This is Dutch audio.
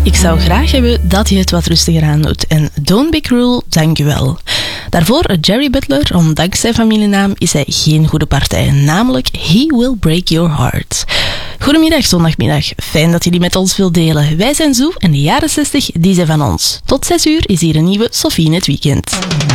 Ik zou graag hebben dat je het wat rustiger aan doet. En Don't Be Cruel, dankjewel. Daarvoor Jerry Butler, ondanks zijn familienaam is hij geen goede partij. Namelijk He Will Break Your Heart. Goedemiddag, zondagmiddag. Fijn dat je die met ons wilt delen. Wij zijn Zoe en de jaren 60, die zijn van ons. Tot 6 uur is hier een nieuwe Sophie in het weekend.